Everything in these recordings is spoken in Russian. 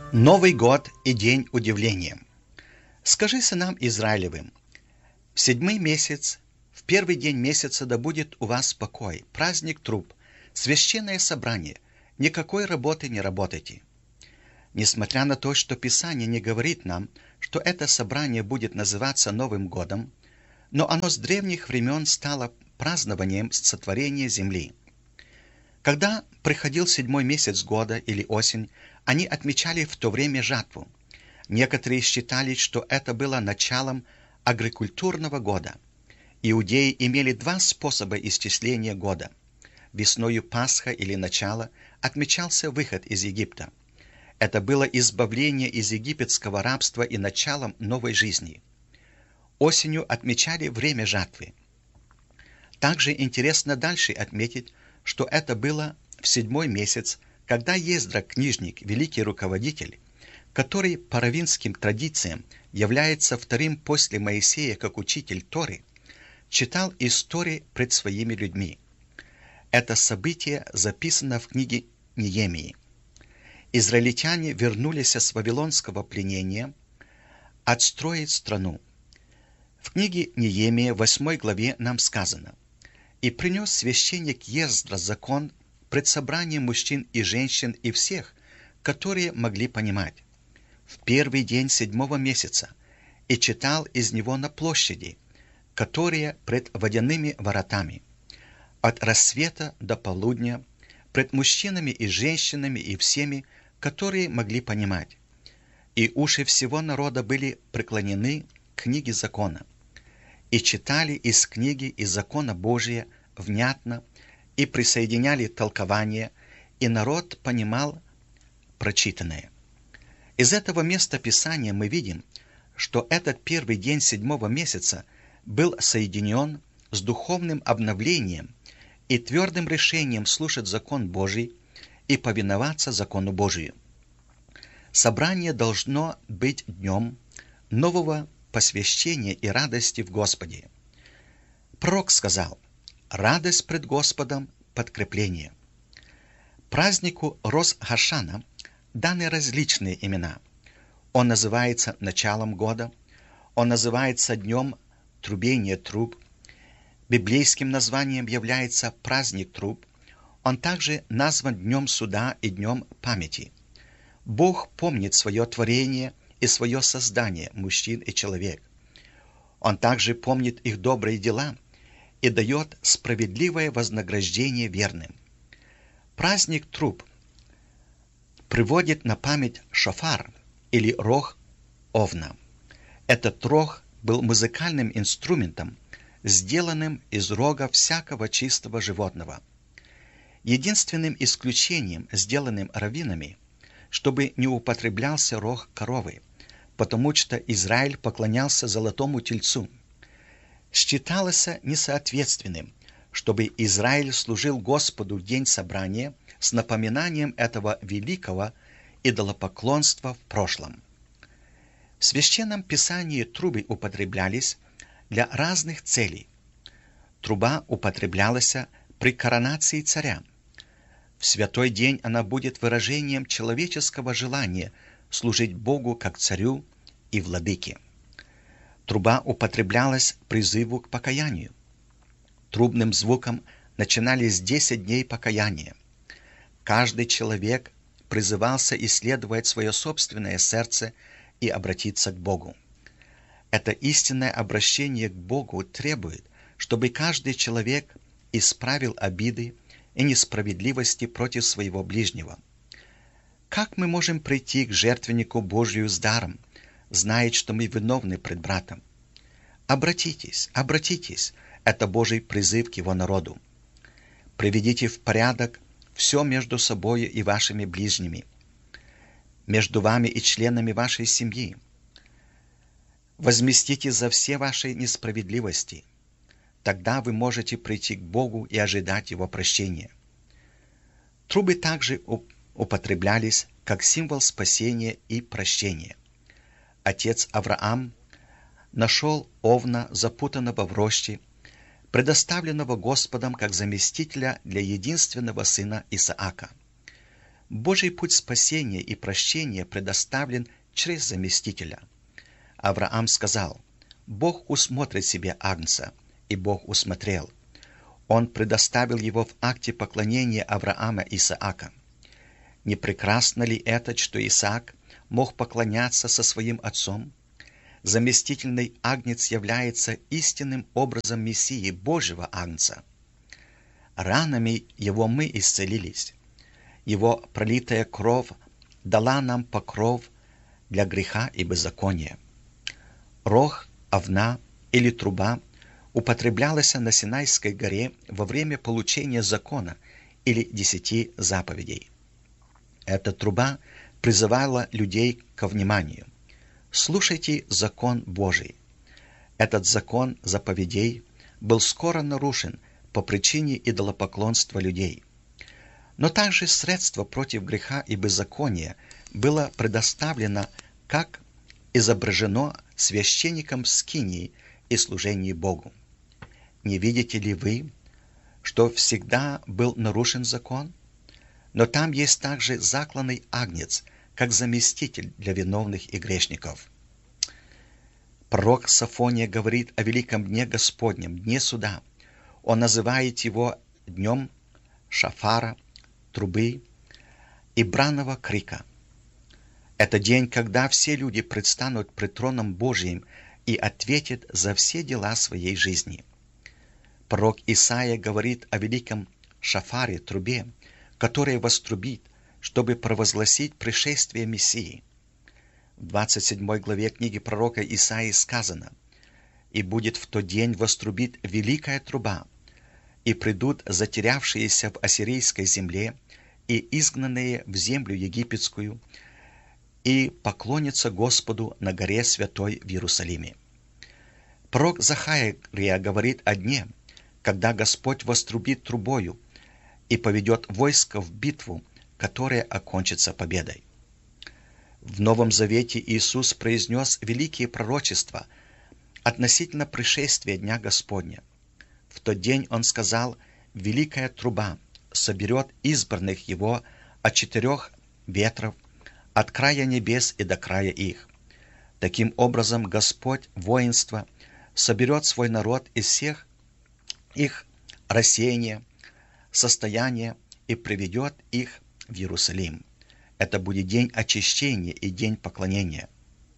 Новый год и день удивления. Скажи сынам Израилевым: в 7-й месяц, в 1-й день месяца да будет у вас покой, праздник труб, священное собрание, никакой работы не работайте. Несмотря на то, что Писание не говорит нам, что это собрание будет называться Новым годом, но оно с древних времен стало празднованием сотворения земли. Когда приходил 7-й месяц года или осень, они отмечали в то время жатву. Некоторые считали, что это было началом агрокультурного года. Иудеи имели два способа исчисления года. Весною Пасха или начало отмечался выход из Египта. Это было избавление из египетского рабства и началом новой жизни. Осенью отмечали время жатвы. Также интересно дальше отметить, что это было в 7-й месяц, когда Ездра, книжник, великий руководитель, который по раввинским традициям является вторым после Моисея как учитель Торы, читал истории пред своими людьми. Это событие записано в книге Неемии. Израильтяне вернулись с вавилонского пленения отстроить страну. В книге Неемия, 8 главе, нам сказано: «И принес священник Ездра закон пред собранием мужчин и женщин и всех, которые могли понимать, в 1-й день 7-го месяца, и читал из него на площади, которые пред водяными воротами, от рассвета до полудня, пред мужчинами и женщинами и всеми, которые могли понимать. И уши всего народа были преклонены к книге закона, и читали из книги из закона Божия внятно, и присоединяли толкование, и народ понимал прочитанное». Из этого места Писания мы видим, что этот 1-й день 7-го месяца был соединен с духовным обновлением и твердым решением слушать закон Божий и повиноваться закону Божию. Собрание должно быть днем нового посвящения и радости в Господе. Пророк сказал: «Радость пред Господом — подкрепление». Празднику Рос-Хашана даны различные имена. Он называется началом года, он называется днем трубения труб, библейским названием является праздник труб, он также назван днем суда и днем памяти. Бог помнит свое творение и свое создание, мужчин и человек. Он также помнит их добрые дела и дает справедливое вознаграждение верным. Праздник труб приводит на память шофар или рог овна. Этот рог был музыкальным инструментом, сделанным из рога всякого чистого животного. Единственным исключением, сделанным раввинами, чтобы не употреблялся рог коровы, потому что Израиль поклонялся золотому тельцу. Считалось несоответственным, чтобы Израиль служил Господу в день собрания с напоминанием этого великого идолопоклонства в прошлом. В Священном Писании трубы употреблялись для разных целей. Труба употреблялась при коронации царя. В святой день она будет выражением человеческого желания служить Богу как царю и владыке. Труба употреблялась к призыву к покаянию. Трубным звуком начинались 10 дней покаяния. Каждый человек призывался исследовать свое собственное сердце и обратиться к Богу. Это истинное обращение к Богу требует, чтобы каждый человек исправил обиды и несправедливости против своего ближнего. Как мы можем прийти к жертвеннику Божию с даром, зная, что мы виновны пред братом? Обратитесь, обратитесь, это Божий призыв к его народу. Приведите в порядок все между собою и вашими ближними, между вами и членами вашей семьи. Возместите за все ваши несправедливости. Тогда вы можете прийти к Богу и ожидать Его прощения. Трубы также употреблялись как символ спасения и прощения. Отец Авраам нашел овна, запутанного в рощи, предоставленного Господом как заместителя для единственного сына Исаака. Божий путь спасения и прощения предоставлен через заместителя. Авраам сказал: «Бог усмотрит себе агнца», и Бог усмотрел. Он предоставил его в акте поклонения Авраама Исаака. Не прекрасно ли это, что Исаак мог поклоняться со своим отцом? Заместительный агнец является истинным образом Мессии, Божьего агнца. Ранами его мы исцелились. Его пролитая кровь дала нам покров для греха и беззакония. Рог, овна или труба употреблялась на Синайской горе во время получения закона или 10 заповедей. Эта труба призывала людей ко вниманию. Слушайте закон Божий. Этот закон заповедей был скоро нарушен по причине идолопоклонства людей. Но также средство против греха и беззакония было предоставлено, как изображено священником скинии и служении Богу. Не видите ли вы, что всегда был нарушен закон? Но там есть также закланный агнец, как заместитель для виновных и грешников. Пророк Софония говорит о великом дне Господнем, дне суда. Он называет его днем шафара, трубы и бранного крика. Это день, когда все люди предстанут пред троном Божиим и ответят за все дела своей жизни. Пророк Исаия говорит о великом шафаре, трубе, которая вострубит, чтобы провозгласить пришествие Мессии. В 27 главе книги пророка Исаии сказано: «И будет в тот день вострубит великая труба, и придут затерявшиеся в ассирийской земле и изгнанные в землю египетскую, и поклонятся Господу на горе святой в Иерусалиме». Пророк Захария говорит о дне, когда Господь вострубит трубою и поведет войско в битву, которая окончится победой. В Новом Завете Иисус произнес великие пророчества относительно пришествия Дня Господня. В тот день Он сказал: «Великая труба соберет избранных Его от 4 ветров, от края небес и до края их». Таким образом, Господь воинства соберет свой народ из всех их рассеяния, состояния и приведет их в Иерусалим. Это будет день очищения и день поклонения.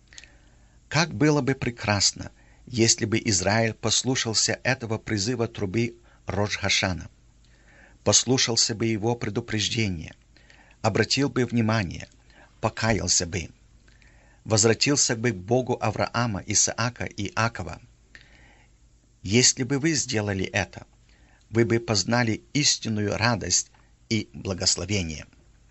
Как было бы прекрасно, если бы Израиль послушался этого призыва трубы Рош-Гашана, послушался бы его предупреждения, обратил бы внимание, покаялся бы, возвратился бы к Богу Авраама, Исаака и Иакова. Если бы вы сделали это, вы бы познали истинную радость и благословение.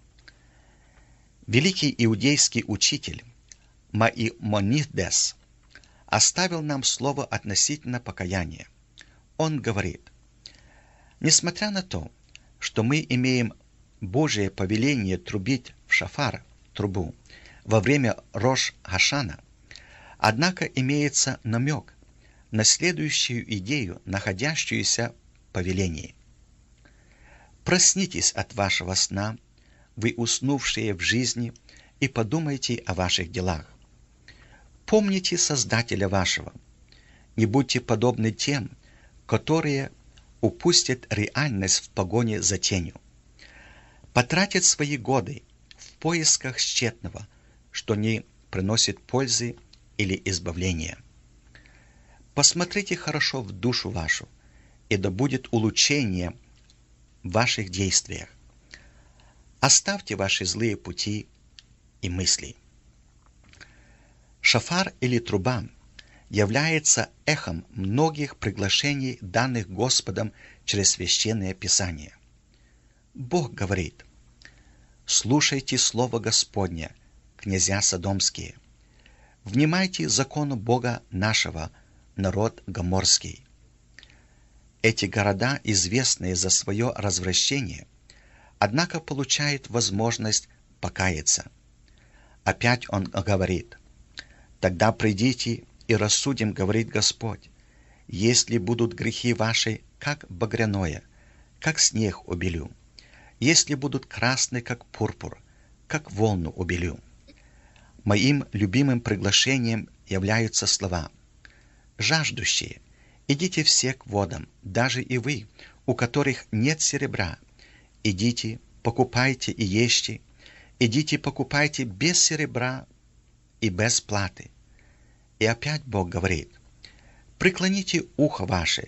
Великий иудейский учитель Маимонидес оставил нам слово относительно покаяния. Он говорит: «Несмотря на то, что мы имеем Божие повеление трубить в шафар, трубу, во время Рош-Гашана, однако имеется намек на следующую идею, находящуюся в повелении. Проснитесь от вашего сна, вы уснувшие в жизни, и подумайте о ваших делах. Помните Создателя вашего. Не будьте подобны тем, которые упустят реальность в погоне за тенью. Потратят свои годы в поисках тщетного, что не приносит пользы или избавления. Посмотрите хорошо в душу вашу, и да будет улучшение в ваших действиях. Оставьте ваши злые пути и мысли». Шафар или труба является эхом многих приглашений, данных Господом через Священное Писание. Бог говорит: «Слушайте слово Господня, князья содомские. Внимайте закону Бога нашего, народ гоморский». Эти города, известные за свое развращение, однако получают возможность покаяться. Опять он говорит: «Тогда придите и рассудим, говорит Господь, если будут грехи ваши, как багряное, как снег убелю, если будут красны, как пурпур, как волну убелю». Моим любимым приглашением являются слова: «Жаждущие, идите все к водам, даже и вы, у которых нет серебра. Идите, покупайте и ешьте, идите, покупайте без серебра и без платы». И опять Бог говорит: «Преклоните ухо ваше